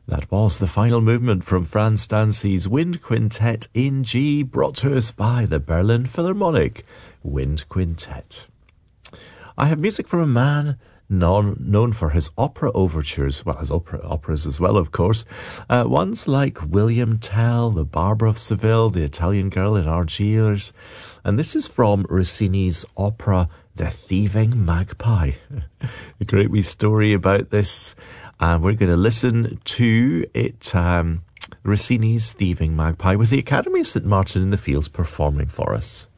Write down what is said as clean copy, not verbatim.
That was the final movement from Franz Danzi's Wind Quintet in G, brought to us by the Berlin Philharmonic Wind Quintet. I have music from a man known for his opera overtures, well, his operas as well, of course. Ones like William Tell, The Barber of Seville, The Italian Girl in Algiers. And this is from Rossini's opera, The Thieving Magpie. A great wee story about this. And we're going to listen to it, Rossini's Thieving Magpie, with the Academy of St. Martin in the Fields performing for us.